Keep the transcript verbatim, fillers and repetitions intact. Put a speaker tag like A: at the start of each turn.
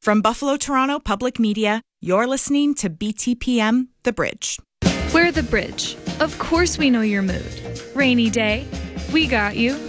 A: From Buffalo Toronto Public Media, you're listening to B T P M The Bridge.
B: We're The Bridge. Of course we know your mood. Rainy day, we got you.